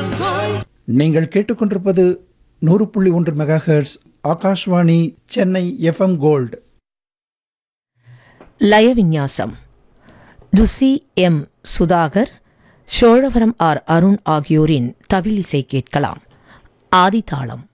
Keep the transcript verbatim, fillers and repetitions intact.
நீங்கள் கேட்டுக்கொண்டிருப்பது நூறு புள்ளி ஒன்று mega hertz Akashvani Chennai FM gold. லய விந்யாசம் துசி எம் சுதாகர், சோழவரம் ஆர் அருண் ஆகியோரின் தவில் இசை கேட்கலாம். ஆதிதாளம்.